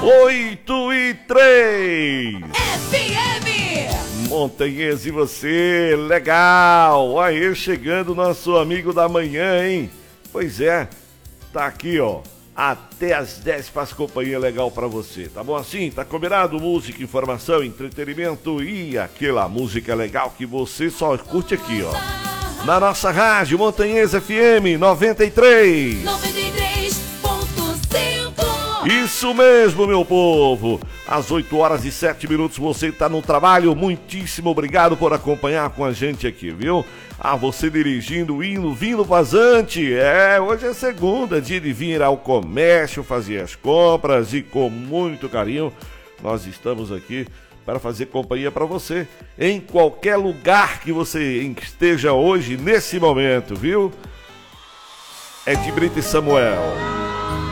8:03. FM. Montanhês e você, legal. Aí chegando nosso amigo da manhã, hein? Pois é, tá aqui, ó. Até às 10 faz companhia legal pra você, tá bom assim? Tá combinado? Música, informação, entretenimento e aquela música legal que você só curte aqui, ó. Na nossa rádio, Montanhês FM 93. 93.5. Isso mesmo, meu povo. Às 8h07 você tá no trabalho. Muitíssimo obrigado por acompanhar com a gente aqui, viu? Ah, você dirigindo, indo, vindo vazante. Hoje é segunda, dia de vir ao comércio, fazer as compras e com muito carinho nós estamos aqui para fazer companhia para você em qualquer lugar que você esteja hoje, nesse momento, viu? É de Brito e Samuel.